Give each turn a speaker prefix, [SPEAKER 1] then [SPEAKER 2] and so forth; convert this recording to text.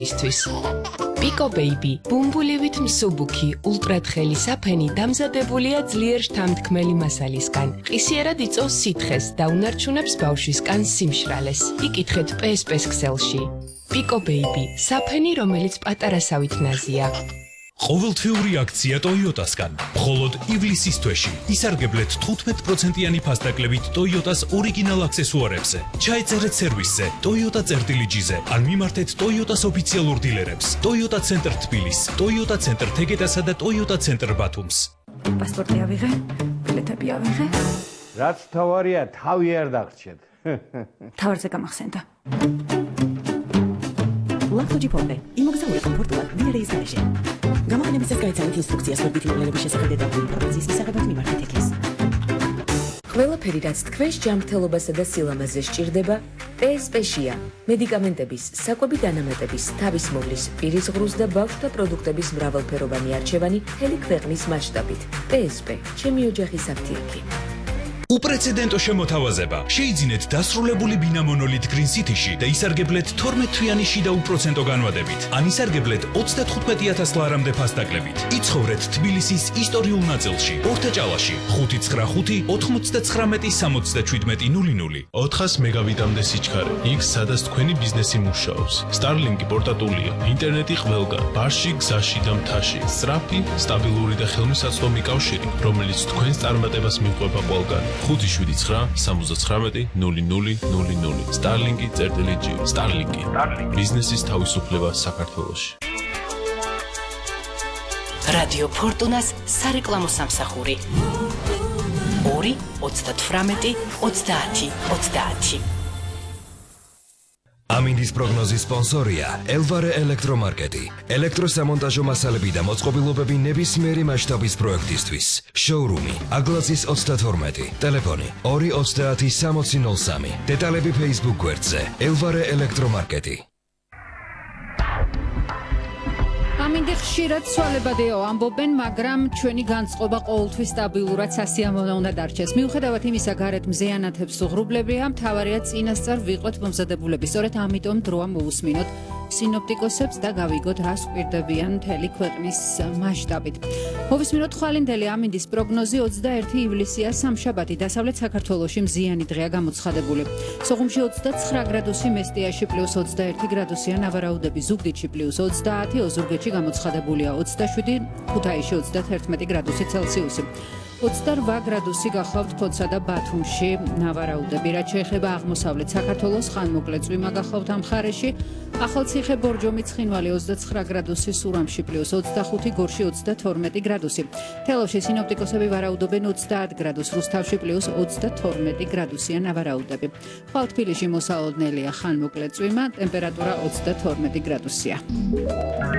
[SPEAKER 1] Pico Baby, ბუმბულივით მსუბუქი, ულტრათხელი საფენი დამზადებულია ძლიერ შთამთქმელი მასალისგან. ყისიერად იწვევს სითხეს და უნარჩუნებს ბავშვისგან სიმშრალეს. იკითხეთ PSP-ს ქსელში. Pico Baby, საფენი, რომელიც პატარასავით ნაზია.
[SPEAKER 2] ყოველთვიური აქცია Toyota-სგან. მხოლოდ ივლისის თვეში ისარგებლეთ 15%-იანი ფასდაკლებით Toyota-s ორიგინალ აქსესუარებზე. ჩაეწერეთ სერვისზე Toyota-წერტილი-G-ზე ან მიმართეთ Toyota-s ოფიციალურ დილერებს. Toyota Center თბილის, Toyota Center თეგედასა და Toyota Center ბათუმს.
[SPEAKER 3] პასპორტი ავიღე, ბილეთები ავიღე.
[SPEAKER 4] რაც თავარია, თავი არ დაგრჩეთ.
[SPEAKER 3] თავარზე გამახსენდა.
[SPEAKER 5] ლაფტოჯი პორტე, იმოგზაურე კომფორტულად დილერის გარეშე. გამოყენებისას გაიცანით ინსტრუქციას ვებითი მოვლენების შესახებ და ინფორმაციის მისაღებად მიმართეთ ეკეს.
[SPEAKER 6] ყველაფერი, რაც თქვენს ჯანმრთელობასა და სილამაზე სჭირდება, PSP-შია. მედიკამენტების, საკვები დანამატების, თავის მოვლის, პირის ღრუს და ბავშვთა პროდუქტების მრავალფეროვანი არჩევანი მთელი ქვეყნის მასშტაბით. PSP, ჩემი ოჯახის აფთიაქი.
[SPEAKER 2] უპრეცედენტო შემოთავაზება. შეიძინეთ დასრულებული ბინა მონოლით Green City-ში და ისარგებლეთ 12-თვიანი შიდა უპროცენტო განვადებით. ან ისარგებლეთ 35,000 ლარამდე ფასდაკლებით. იცხოვრეთ თბილისის ისტორიულ ნაწილში, ორთაჭალაში, 595 99 67 00.
[SPEAKER 7] 400 მეგაბიტამდე სიჩქარე. იქ, სადაც თქვენი ბიზნესი მუშაობს. Starlink-ი პორტატულია, ინტერნეტი ყველგან, ბარში, გზაში და მთაში. სწრაფი, სტაბილური და ხელმისაწვდომი კავშირი, რომელიც თქვენს წარმატებას მიყვება ყველგან. 579-79-00. Starlink-ი-G. Starlink-ი. ბიზნესის თავისუფლება საქართველოში.
[SPEAKER 1] Radio Fortunas სარეკლამო სამსახური. 2 38 30 30.
[SPEAKER 8] ამინდის პროგნოზის სპონსორია Elvare ელექტრომარკეტი. ელექტროსამონტაჟო მასალები და მოწყობილობები ნებისმიერი მასშტაბის პროექტისთვის. შოურუმი აგლაზის 32. ტელეფონი 230 6003. დეტალები Facebook გვერდზე Elvare ელექტრომარკეტი.
[SPEAKER 9] ამინდი ხშირად ცვალებადეო ამბობენ, მაგრამ ჩვენი განწყობა ყოველთვის სტაბილურად სასიამოვნო უნდა დარჩეს. მიუხედავად იმისა, გარეთ მზეანათებს უღრუბლებია, მთავარია წინასწარ ვიყვეთ მომზადებულები. სწორედ ამიტომ დროა მოусმინოთ სინოპტიკოსებს და გავიგოთ, რას კვირდებიან მთელი ქვეყნის მასშტაბით. მოვისმინოთ ხვალინდელი ამინდის პროგნოზი 21 ივლისია სამშაბათი. დასავლეთ საქართველოში მზიანი დღეა გამოცხადებული. სოხუმში 29 გრადუსი, მესტიაში +21 გრადუსია, ნავარაუდები ზუგდიდში +30, ოზურგეთში გამოცხადებულია 27, ქუთაისში 31 გრადუსი ცელსიუსი. 28 გრადუსი გახლავთ ფოთსა და ბათუმში ნავარაუდები. რაც შეეხება აღმოსავლეთ საქართველოს, ხანმოკლე წვიმა გახლავთ ამ მხარეში. ახალციხე, ბორჯომი, ცხინვალი 29 გრადუსი, სურამში +25, გორში 32 გრადუსი. თელავში სინოპტიკოსები ვარაუდობენ 30 გრადუს, რუსთავში +22 გრადუსია ნავარაუდები. ხვალ თბილისში მოსალოდნელია ხანმოკლე წვიმა, ტემპერატურა 32 გრადუსია.